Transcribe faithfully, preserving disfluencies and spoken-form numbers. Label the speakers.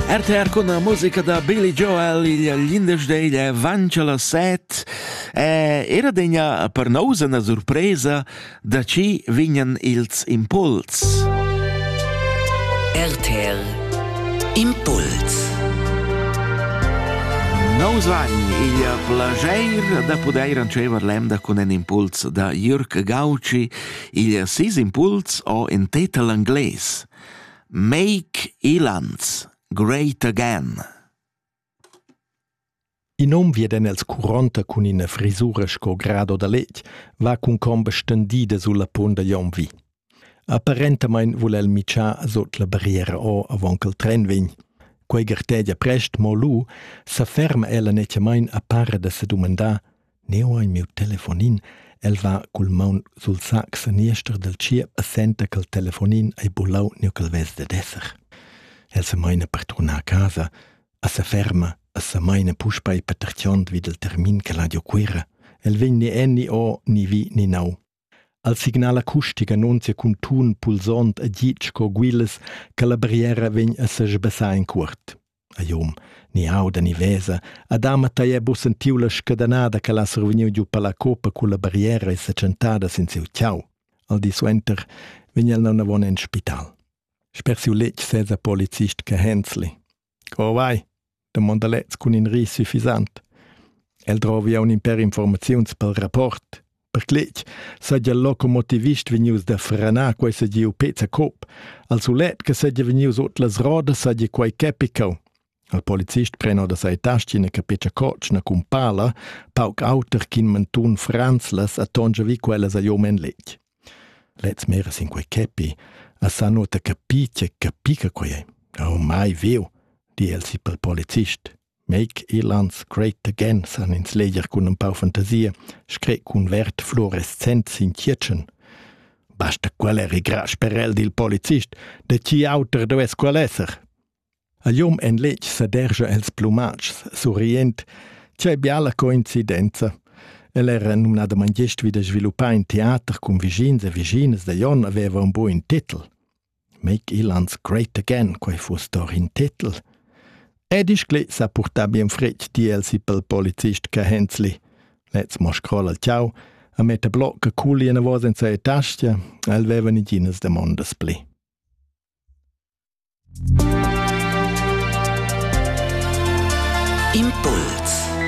Speaker 1: R T R con la musica da Billy Joel, il l'indes degli Vangelo set. Eh, era degna per noi una sorpresa da ci vignan ils impuls.
Speaker 2: R T R Impuls.
Speaker 1: Nous vagn il plager da poder ricever l'emda con un impuls da Jürg Gauci, il sis impuls o in titel angles. Make Ilanz great again.
Speaker 3: In om vieden els curanta cun ina frisura sco grado da lec va cun comba stendida sulla ponda Jonvi. Apparentamain vul el micia sot la barriera o avon che il tren vegn. Quei gertegia prest mo lu s'afferma ella netjamain a para da se domandà neo ai meu telefonin el va cul maun sul sac saniester del ciep a senta che il telefonin ai bullau neo che il ves de desser. El se maina per tornar a casa, a se ferma, a se maina puspa i paterciond vid il termin che l'adio quera. El vegn ni enni o ni vi ni nau. Al signal acustic annunzia cun tun pulsont a gitsch co guilles che la barriera vegn a se sbessà in curt. A iom, ni auda ni vesa, a dama taie bo sentiu la scadanada che la surveniu giù per la copa cu la barriera e se centada sin siu ciao. Al di suenter vegn el non avon en spital. Spersiu lec sesa polizist che Hensli. Co vai? Demanda lez cun in ris suffisant. El drovi un imper informaziuns pel rapport. Per clec, saggia il locomotivist venius da frana quai saggi u pezza cop. Al sulet che saggia venius ot las rodas saggia quai capicau. Al polizist preno da sai tascina che peccia cocna cum pala, pauc auter kin mentun franzlas a tongia vi quellas a jomen lec. Lez meras in quai capi, a sa nota capi che capica quai. Oh mai viu, di el si pel polizist. Make Irlands great again, san ins leger cun un pau fantasia, screc cun vert fluorescent sin tietschen. Basta quel eri gras per el dil polizist, de ci auter does quel esser. A jom en lec s'adergia els plumats, sorrient, c'è biala coincidenza. El era numnada mangest vid a sviluppar in teater cun vigins e vigines da Jon aveva un buon titel. Make Irlands great again, quai fus dor in titel. Ed iscle sa porta bien frecc di el si pel polizist ca Hensli. Let's mo scrolla al ciao, a mette blocca culi e navos in sa tascia, el veva ni gines de mondas pli.
Speaker 2: Impuls.